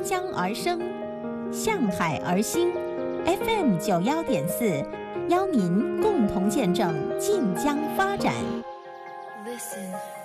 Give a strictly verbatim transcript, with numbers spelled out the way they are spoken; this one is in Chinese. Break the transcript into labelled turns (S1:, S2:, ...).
S1: 江而生，向海而兴。F M 九幺点四，邀您共同见证晋江发展。Listen。